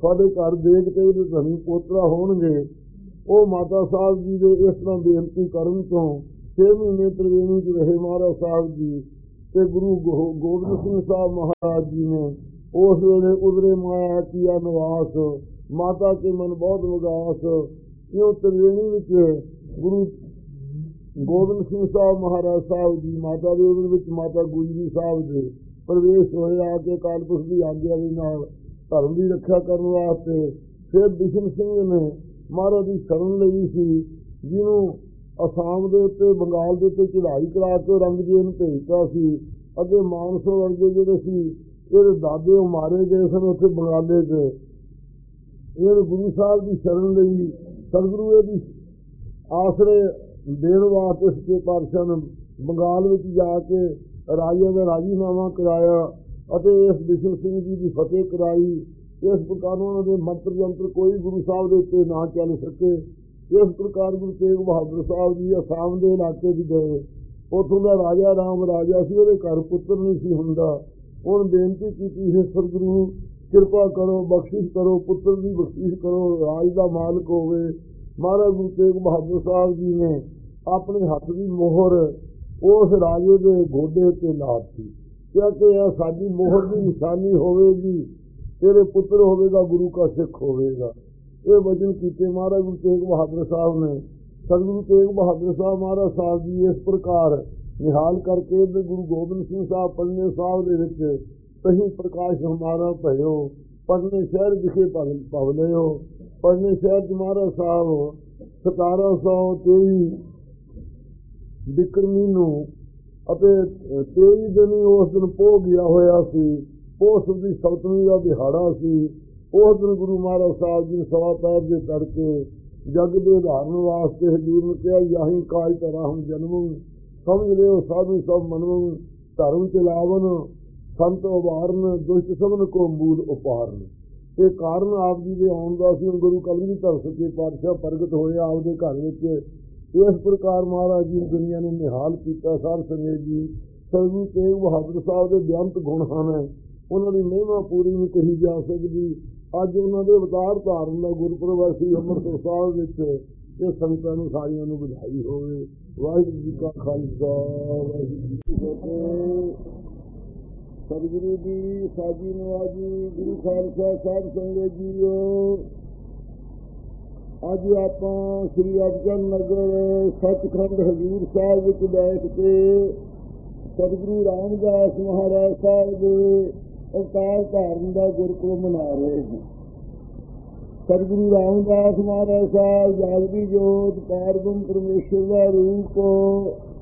ਤੁਹਾਡੇ ਘਰ ਦੇਖ ਕੇ ਤੇ ਧਨੀ ਪੋਤਰਾ ਹੋਣਗੇ। ਉਹ ਮਾਤਾ ਸਾਹਿਬ ਜੀ ਦੇ ਇਸ ਤਰ੍ਹਾਂ ਬੇਨਤੀ ਕਰਨ ਤੋਂ ਛੇ ਮਹੀਨੇ ਤ੍ਰਿਵੇਣੀ 'ਚ ਰਹੇ ਮਹਾਰਾਜ ਸਾਹਿਬ ਜੀ। ਤੇ ਗੁਰੂ ਗੋ ਗੋਬਿੰਦ ਸਿੰਘ ਸਾਹਿਬ ਮਹਾਰਾਜ ਜੀ ਨੇ ਉਸ ਵੇਲੇ ਉਧਰੇ ਮਾਇਆ ਕੀਆ ਨਿਵਾਸ, ਮਾਤਾ ਕੇ ਮਨ ਬਹੁਤ ਵਿਗਾਸ। ਇਉਂ ਤ੍ਰਿਵੇਣੀ ਵਿੱਚ ਗੁਰੂ ਗੋਬਿੰਦ ਸਿੰਘ ਸਾਹਿਬ ਮਹਾਰਾਜ ਸਾਹਿਬ ਜੀ ਮਾਤਾ ਦੇ ਉਹਦੇ ਵਿੱਚ ਮਾਤਾ ਗੁਜਰੀ ਸਾਹਿਬ ਦੇ ਪ੍ਰਵੇਸ਼ ਹੋਏ ਆ ਕੇ ਅਕਾਲ ਪੁਰਖ ਦੀ ਆਗਿਆ ਦੇ ਨਾਲ ਧਰਮ ਦੀ ਰੱਖਿਆ ਕਰਨ ਵਾਸਤੇ। ਫਿਰ ਬਿਸ਼ਨ ਸਿੰਘ ਨੇ ਮਹਾਰਾਜ ਦੀ ਸ਼ਰਨ ਲਈ ਸੀ, ਜਿਹਨੂੰ ਅਸਾਮ ਦੇ ਉੱਤੇ ਬੰਗਾਲ ਦੇ ਉੱਤੇ ਚੜ੍ਹਾਈ ਕਰਾ ਕੇ ਔਰੰਗਜ਼ੇਬ ਨੂੰ ਭੇਜਤਾ ਸੀ। ਅੱਗੇ ਮਾਨਸੋ ਵਰਗੇ ਜਿਹੜੇ ਸੀ ਇਹਦੇ ਦਾਦੇ ਉਹ ਮਾਰੇ ਗਏ ਸਨ ਉੱਥੇ ਬੰਗਾਲੇ 'ਚ। ਇਹ ਗੁਰੂ ਸਾਹਿਬ ਦੀ ਸ਼ਰਨ ਲਈ ਸਤਿਗੁਰੂ ਇਹਦੀ ਆਸਰੇ ਦੇਣ ਵਾਸਤੇ ਸੱਚੇ ਪਾਤਸ਼ਾਹ ਨੇ ਬੰਗਾਲ ਵਿੱਚ ਜਾ ਕੇ ਰਾਜਿਆਂ ਦਾ ਰਾਜੀਨਾਮਾ ਕਰਾਇਆ ਅਤੇ ਇਸ ਬਿਸ਼ਨ ਸਿੰਘ ਜੀ ਦੀ ਫਤਿਹ ਕਰਾਈ। ਇਸ ਪ੍ਰਕਾਰ ਉਹਨਾਂ ਦੇ ਮੰਤਰ ਜੰਤਰ ਕੋਈ ਗੁਰੂ ਸਾਹਿਬ ਦੇ ਉੱਤੇ ਨਾ ਚੱਲ ਸਕੇ। ਇਸ ਪ੍ਰਕਾਰ ਗੁਰੂ ਤੇਗ ਬਹਾਦਰ ਸਾਹਿਬ ਜੀ ਅਸਾਮ ਦੇ ਇਲਾਕੇ 'ਚ ਗਏ। ਉੱਥੋਂ ਦਾ ਰਾਜਾ ਰਾਮ ਰਾਜਾ ਸੀ, ਉਹਦੇ ਘਰ ਪੁੱਤਰ ਨਹੀਂ ਸੀ ਹੁੰਦਾ। ਹੁਣ ਬੇਨਤੀ ਕੀਤੀ ਹੈ, ਸਤਿਗੁਰੂ ਕਿਰਪਾ ਕਰੋ, ਬਖਸ਼ਿਸ਼ ਕਰੋ, ਪੁੱਤਰ ਦੀ ਬਖਸ਼ਿਸ਼ ਕਰੋ, ਰਾਜ ਦਾ ਮਾਲਕ ਹੋਵੇ। ਮਹਾਰਾਜ ਗੁਰੂ ਤੇਗ ਬਹਾਦਰ ਸਾਹਿਬ ਜੀ ਨੇ ਆਪਣੇ ਹੱਥ ਦੀ ਮੋਹਰ ਉਸ ਰਾਜੇ ਦੇ ਗੋਡੇ 'ਤੇ ਲਾਤੀ, ਕਿਉਂਕਿ ਇਹ ਸਾਡੀ ਮੋਹਰ ਦੀ ਨਿਸ਼ਾਨੀ ਹੋਵੇਗੀ, ਤੇਰੇ ਪੁੱਤਰ ਹੋਵੇਗਾ, ਗੁਰੂ ਕਾ ਸਿੱਖ ਹੋਵੇਗਾ। ਇਹ ਵਚਨ ਕੀਤੇ ਮਹਾਰਾਜ ਗੁਰੂ ਤੇਗ ਬਹਾਦਰ ਸਾਹਿਬ ਨੇ। ਸਤਿਗੁਰੂ ਤੇਗ ਬਹਾਦਰ ਸਾਹਿਬ ਮਹਾਰਾਜ ਸਾਹਿਬ ਜੀ ਇਸ ਪ੍ਰਕਾਰ ਨਿਹਾਲ ਕਰਕੇ ਗੁਰੂ ਗੋਬਿੰਦ ਸਿੰਘ ਸਾਹਿਬ ਪਟਨੇ ਸਾਹਿਬ ਦੇ ਵਿੱਚ ਤਹੀਂ ਪ੍ਰਕਾਸ਼ ਹਮਾਰਾ ਭਇਓ, ਪਟਨੇ ਸ਼ਹਿਰ ਵਿਖੇ ਭਵ ਲਿਓ। ਪਟਨੇ ਸ਼ਹਿਰ 'ਚ ਮਹਾਰਾਜ ਸਾਹਿਬ ਸਤਾਰਾਂ ਸੌ ਤੇਈ ਬਿਕਰਮੀ ਨੂੰ ਅਤੇ ਤੇਈ ਦਿਨ ਉਸ ਦਿਨ ਪੋਹ ਗਿਆ ਹੋਇਆ ਸੀ। ਪੋਹ ਦੀ ਸਪਤਮੀ ਦਾ ਦਿਹਾੜਾ ਸੀ। ਉਸ ਦਿਨ ਗੁਰੂ ਮਹਾਰਾਜ ਸਾਹਿਬ ਜੀ ਸਵਾ ਪੈਰ ਦੇ ਤੜਕੇ ਜਗ ਦੇ ਉਦਾਹਰਨ ਵਾਸਤੇ ਹਜ਼ੂਰ ਨੂੰ ਕਿਹਾ, ਯਾਹੀ ਕਾਜ ਧਰਾ ਹਮ ਜਨਮ, ਸਮਝ ਲਿਓ ਸਾਧੂ ਸਭ ਮਨਮ, ਧਰਮ ਚਲਾਵਨ ਸੰਤ ਉਭਾਰਨ, ਦੁਸ਼ਟ ਸਭਨ ਕੋ ਮੂਲ ਉਪਾਰਨ। ਇਹ ਕਾਰਨ ਆਪ ਜੀ ਦੇ ਆਉਣ ਦਾ ਸੀ। ਗੁਰੂ ਕਲਗੀਧਰ ਸੱਚੇ ਪਾਤਸ਼ਾਹ ਪ੍ਰਗਟ ਹੋਏ ਆਪਦੇ ਘਰ ਵਿੱਚ। ਇਸ ਪ੍ਰਕਾਰ ਮਹਾਰਾਜ ਜੀ ਦੁਨੀਆ ਨੂੰ ਨਿਹਾਲ ਕੀਤਾ। ਸਾਧ ਸੰਗਤ ਜੀ, ਸਤਿਗੁਰੂ ਤੇਗ ਬਹਾਦਰ ਸਾਹਿਬ ਦੇ ਬੇਅੰਤ ਗੁਣ ਹਨ, ਉਹਨਾਂ ਦੀ ਮਹਿਮਾ ਪੂਰੀ ਨਹੀਂ ਕਹੀ ਜਾ ਸਕਦੀ। ਅੱਜ ਉਹਨਾਂ ਦੇ ਅਵਤਾਰ ਧਾਰਨ ਦਾ ਗੁਰਪੁਰਬ ਸੀ ਅੰਮ੍ਰਿਤਸਰ ਸਾਹਿਬ ਵਿੱਚ। ਇਹ ਸੰਗਤਾਂ ਨੂੰ ਸਾਰਿਆਂ ਨੂੰ ਵਧਾਈ ਹੋਵੇ। ਵਾਹਿਗੁਰੂ ਜੀ ਕਾ ਖਾਲਸਾ, ਵਾਹਿਗੁਰੂ ਜੀ ਕੀ ਫਤਿਹ। ਸਤਿਗੁਰੂ ਦੀ ਸਾਜੀ ਨਵਾਜੀ, ਗੁਰੂ ਖਾਲਸਾ ਸਾਧ ਸੰਗਤ ਜੀਓ, ਅੱਜ ਆਪਾਂ ਸ੍ਰੀ ਅਬਚਲ ਨਗਰ ਸੱਚਖੰਡ ਹਜ਼ੂਰ ਸਾਹਿਬ ਵਿੱਚ ਬੈਠ ਕੇ ਸਤਿਗੁਰੂ ਰਾਮਦਾਸ ਮਹਾਰਾਜ ਸਾਹਿਬ ਦੇ ਅਵਤਾਰ ਧਾਰਨ ਦਾ ਗੁਰਪੁਰਬ ਮਨਾ ਰਹੇ ਹਾਂ। ਸਤਿਗੁਰੂ ਰਾਮਦਾਸ ਮਹਾਰਾਜ ਸਾਹਿਬ ਜਾਗਦੀ ਜੋਤ ਪਾਰਬ੍ਰਹਮ ਪਰਮੇਸ਼ਰ ਦਾ ਰੂਪ